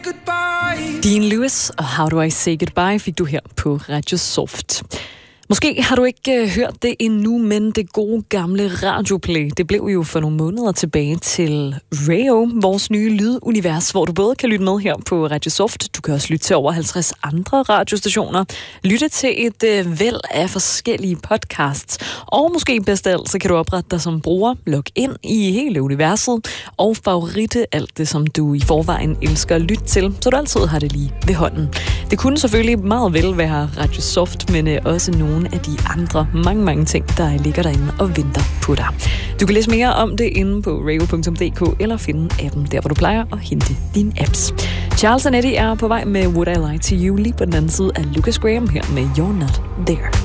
Dean Lewis og How Do I Say Goodbye fik du her på Radio Soft. Måske har du ikke hørt det endnu, men det gode gamle radioplay, det blev jo for nogle måneder tilbage til Rayo, vores nye lydunivers, hvor du både kan lytte med her på Radio Soft, du kan også lytte til over 50 andre radiostationer, lytte til et væld af forskellige podcasts, og måske bedst af alt, så kan du oprette dig som bruger, logge ind i hele universet, og favoritte alt det, som du i forvejen elsker at lytte til, så du altid har det lige ved hånden. Det kunne selvfølgelig meget vel være Radio Soft, men også nogle af de andre mange ting, der ligger derinde og venter på dig. Du kan læse mere om det inde på radio.dk eller finde appen der, hvor du plejer at hente dine apps. Charles & Eddie er på vej med Would I Lie to You lige på den anden side af Lucas Graham her med You're Not There.